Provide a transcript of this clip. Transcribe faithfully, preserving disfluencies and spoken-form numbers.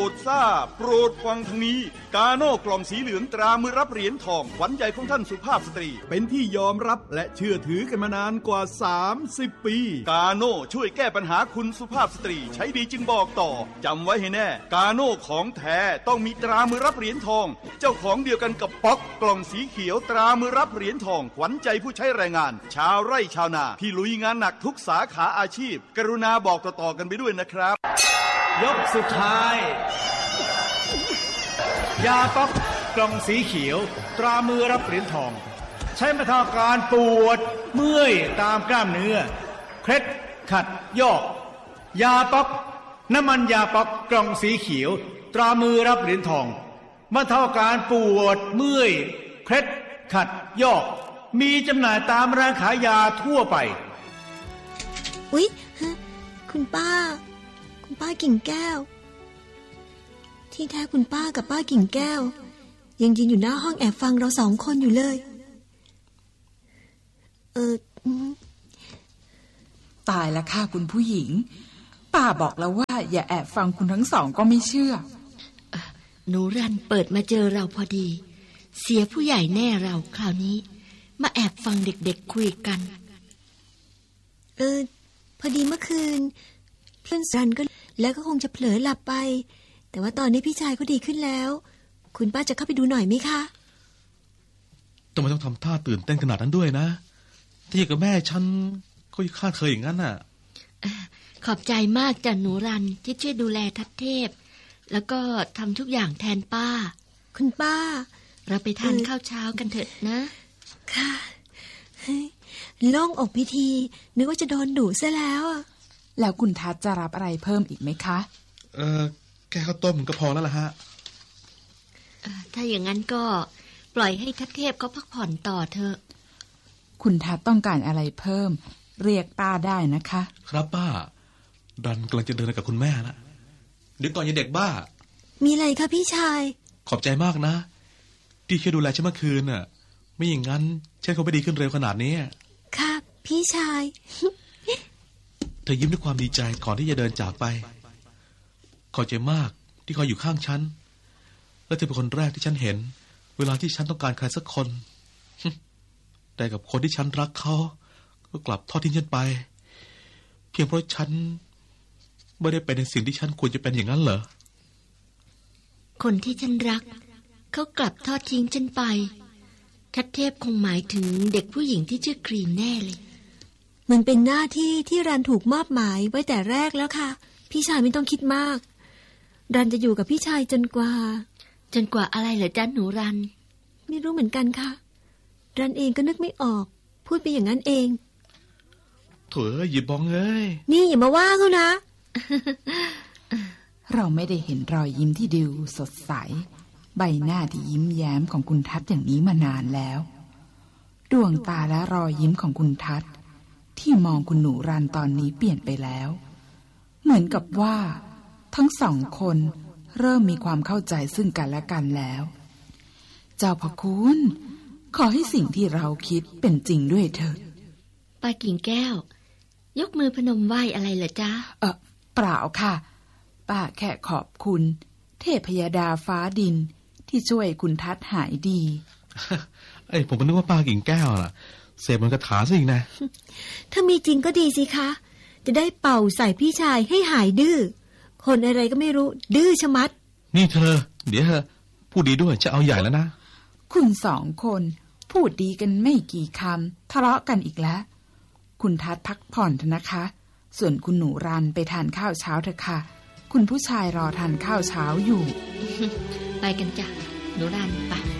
ดทราบโปรดฟังทางนี้กาโน่กล่องสีเหลืองตรามือรับเหรียญทองขวัญใจของท่านสุภาพสตรีเป็นที่ยอมรับและเชื่อถือกันมานานกว่าสามสิบปีกาโน่ช่วยแก้ปัญหาคุณสุภาพสตรีใช้ดีจึงบอกต่อจำไว้ให้แน่กาโน่ของแท้ต้องมีตรามือรับเหรียญทองเจ้าของเดียวกันกับป๊อกกล่องสีเขียวตรามือรับเหรียญทองขวัญใจผู้ใช้แรงงานชาวไร่ชาวนาที่ลุยงานหนักทุกสาขาอาชีพกรุณาบอกต่อๆกันไปด้วยนะครับยกสุดท้ายยาป๊อกกล่องสีเขียวตรามือรับเหรียญทองใช้บรรเทาอาการปวดเมื่อยตามกล้ามเนื้อเคล็ดขัดยอกยาป๊อกน้ำมันยาป๊อกกล่องสีเขียวตรามือรับเหรียญทองบรรเทาอาการปวดเมื่อยเคล็ดขัดยอกมีจำหน่ายตามร้านขายยาทั่วไปอุ๊ยคุณป้าคุณป้ากิ่งแก้วที่แท้คุณป้ากับป้ากิ่งแก้วยังยืนอยู่หน้าห้องแอบฟังเราสองคนอยู่เลยเออตายแล้วค่ะคุณผู้หญิงป้าบอกแล้วว่าอย่าแอบฟังคุณทั้งสองก็ไม่เชื่อหนูรันเปิดมาเจอเราพอดีเสียผู้ใหญ่แน่เราคราวนี้มาแอบฟังเด็กๆคุยกันเออพอดีเมื่อคืนเพื่อนรันก็แล้วก็คงจะเผลอหลับไปแต่ว่าตอนนี้พี่ชายเขาดีขึ้นแล้วคุณป้าจะเข้าไปดูหน่อยไหมคะทำไมต้องทำท่าตื่นเต้นขนาดนั้นด้วยนะที่กับแม่ฉันก็ข้าเคยอย่างนั้นน่ะขอบใจมากจ้ะหนูรันที่ช่วยดูแลทัศเทพแล้วก็ทำทุกอย่างแทนป้าคุณป้าเราไปทานข้าวเช้ากันเถอะนะค่ะโล่งอกพิธีนึกว่าจะโดนดุซะแล้วแล้วคุณทัศจะรับอะไรเพิ่มอีกไหมคะเออแค่ข้าวต้มก็พอแล้วล่ะฮะถ้าอย่างนั้นก็ปล่อยให้ทัศเทพเขาพักผ่อนต่อเถอะคุณทัศต้องการอะไรเพิ่มเรียกป้าได้นะคะครับป้าดันกำลังจะเดินกับคุณแม่ละเดี๋ยวก่อนอย่าเด็กบ้ามีอะไรคะพี่ชายขอบใจมากนะที่ช่วยดูแลฉันเมื่อคืนน่ะไม่อย่างนั้นฉันคงไม่ดีขึ้นเร็วขนาดนี้ค่ะพี่ชายเธอยิ้มด้วยความดีใจก่อนที่จะเดินจากไปขอบใจมากที่คอยอยู่ข้างฉันและเธอเป็นคนแรกที่ฉันเห็นเวลาที่ฉันต้องการใครสักคนแต่กับคนที่ฉันรักเขาก็กลับทอดทิ้งฉันไปเพียงเพราะฉันไม่ได้เป็นในสิ่งที่ฉันควรจะเป็นอย่างนั้นเหรอคนที่ฉันรักเขากลับทอดทิ้งฉันไปทัศเทพคงหมายถึงเด็กผู้หญิงที่ชื่อครีมแน่เลยมันเป็นหน้าที่ที่รันถูกมอบหมายไว้แต่แรกแล้วค่ะพี่ชายไม่ต้องคิดมากรันจะอยู่กับพี่ชายจนกว่าจนกว่าอะไรเหรอจ๊ะหนูรันไม่รู้เหมือนกันค่ะรันเองก็นึกไม่ออกพูดไปอย่างนั้นเองโถ่หยิบบองเอ้ยนี่อย่ามาว่าเขานะเราไม่ได้เห็นรอยยิ้มที่ดูสดใสใบหน้าที่ยิ้มแย้มของคุณทัศน์อย่างนี้มานานแล้วดวงตาและรอยยิ้มของคุณทัศน์ที่มองคุณหนูรันตอนนี้เปลี่ยนไปแล้วเหมือนกับว่าทั้งสองคนเริ่มมีความเข้าใจซึ่งกันและกันแล้วเจ้าพระคุณขอให้สิ่งที่เราคิดเป็นจริงด้วยเถิดป้ากิ่งแก้วยกมือพนมไหว้อะไรเหรอจ๊ะเออเปล่าค่ะป้าแค่ขอบคุณเทพยดาฟ้าดินที่ช่วยคุณทัศน์หายดีไอ้ผมก็นึกว่าป้ากิ่งแก้วล่ะเสพมันกระถาซะอีกนะถ้ามีจริงก็ดีสิคะจะได้เป่าใส่พี่ชายให้หายดื้อคนอะไรก็ไม่รู้ดื้อชะมัดนี่เธอเดี๋ยวเธอพูดดีด้วยจะเอาใหญ่แล้วนะคุณสองคนพูดดีกันไม่กี่คำทะเลาะกันอีกแล้วคุณทัศน์พักผ่อนเถอะนะคะส่วนคุณหนูรันไปทานข้าวเช้าเถอะค่ะคุณผู้ชายรอทานข้าวเช้าอยู่ไปกันจ้ะหนูรันไป